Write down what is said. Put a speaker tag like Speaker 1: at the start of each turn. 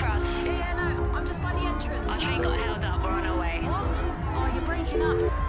Speaker 1: us.
Speaker 2: Yeah, no, I'm just by the entrance.
Speaker 1: Our train got held up. We're on our way.
Speaker 2: What? Oh, you're breaking up.